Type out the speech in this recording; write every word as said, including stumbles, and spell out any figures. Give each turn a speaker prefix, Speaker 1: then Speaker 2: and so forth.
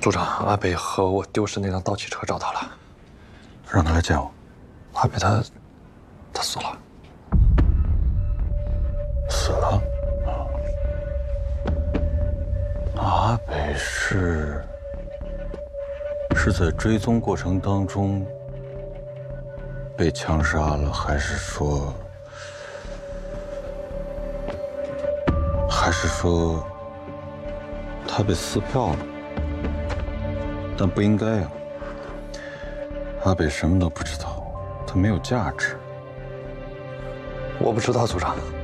Speaker 1: 组长，阿北和我丢失那辆盗汽车找到了，
Speaker 2: 让他来见我。
Speaker 1: 阿北他他死了，
Speaker 2: 死了。阿北是是在追踪过程当中被枪杀了，还是说，还是说他被撕票了？但不应该呀。阿北什么都不知道，他没有价值。
Speaker 1: 我不知道，组长。